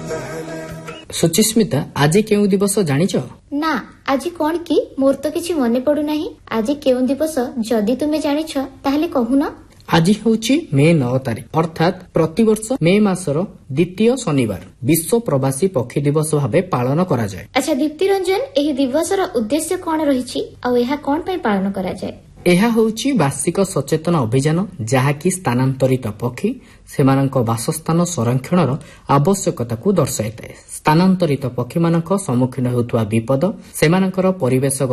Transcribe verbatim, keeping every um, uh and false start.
सुचिस्मिता आज केउ दिवस जानिछ ना आज कौन की मोर तो किछि मने पड़ू नाही आज केउ दिवस जदि तुमे जानिछ ताहले कहूना आज होची मे नौ तारीख अर्थात प्रतिवर्ष मे मासर द्वितीय शनिवार विश्व प्रवासी पक्षी दिवस भावे पालन करा जाय। अच्छा दीप्ति रंजन एही दिवसर उद्देश्य कोन रहिछि आ एहा कोन पय पालन करा जाय? ଏହା ହେଉଛି ବାର୍ଷିକ ସଚେତନ ଅଭିଯାନ ଯାହାକି ସ୍ଥାନାନ୍ତରିତ ପକ୍ଷୀ ସେମାନଙ୍କ ବାସସ୍ଥାନ ସଂରକ୍ଷଣର ଆବଶ୍ୟକତାକୁ ଦର୍ଶାଇଥାଏ। ସ୍ଥାନାନ୍ତରିତ ପକ୍ଷୀମାନଙ୍କ ସମ୍ମୁଖୀନ ହେଉଥିବା ବିପଦ ସେମାନଙ୍କର ପରିବେଶ